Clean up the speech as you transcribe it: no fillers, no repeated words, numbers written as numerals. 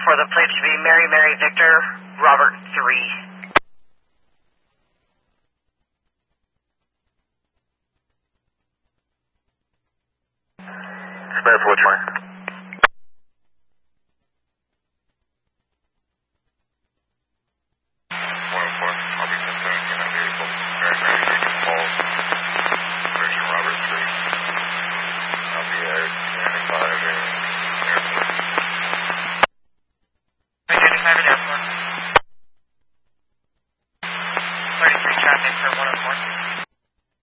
for the plate to be Mary Mary Victor, Robert 3. Spare 420.